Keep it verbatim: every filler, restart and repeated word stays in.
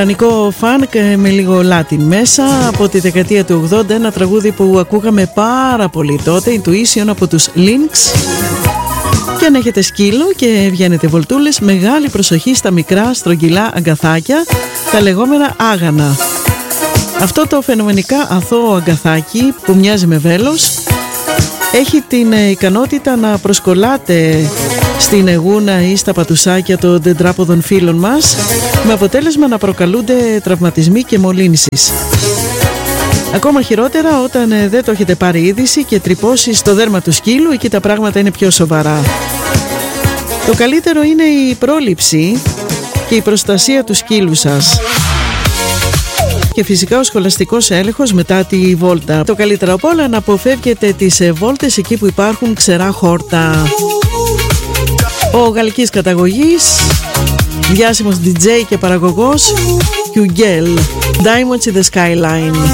Ισπανικό φανκ με λίγο Latin μέσα από τη δεκαετία του ογδόντα, ένα τραγούδι που ακούγαμε πάρα πολύ τότε, Intuition από τους Lynx. Και αν έχετε σκύλο και βγαίνετε βολτούλες, μεγάλη προσοχή στα μικρά στρογγυλά αγκαθάκια, τα λεγόμενα άγανα. Αυτό το φαινομενικά αθώο αγκαθάκι που μοιάζει με βέλος έχει την ικανότητα να προσκολάται στην αιγούνα ή στα πατουσάκια των τετράποδων φίλων μας, με αποτέλεσμα να προκαλούνται τραυματισμοί και μολύνσεις. Ακόμα χειρότερα όταν δεν το έχετε πάρει είδηση και τρυπώσει στο δέρμα του σκύλου, εκεί τα πράγματα είναι πιο σοβαρά. Το καλύτερο είναι η πρόληψη και η προστασία του σκύλου σας. Και φυσικά ο σχολαστικός έλεγχος μετά τη βόλτα. Το καλύτερο απ' όλα να αποφεύγετε τις βόλτες εκεί που υπάρχουν ξερά χόρτα. Ο γαλλικής καταγωγής, διάσημος ντι τζέι και παραγωγός Hugel, Diamonds in the Skyline.